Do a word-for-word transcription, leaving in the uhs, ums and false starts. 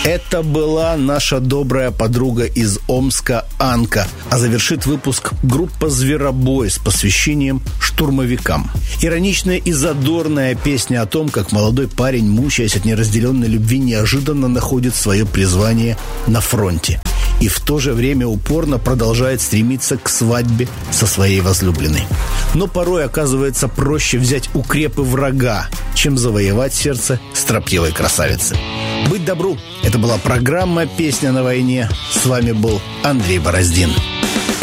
Это была наша добрая подруга из Омска Анка. А завершит выпуск группа «Зверобой» с посвящением штурмовикам. Ироничная и задорная песня о том, как молодой парень, мучаясь от неразделенной любви, неожиданно находит свое призвание на фронте. И в то же время упорно продолжает стремиться к свадьбе со своей возлюбленной. Но порой оказывается проще взять укрепы врага, чем завоевать сердце строптивой красавицы. Быть добру. Это была программа «Песня на войне». С вами был Андрей Бороздин.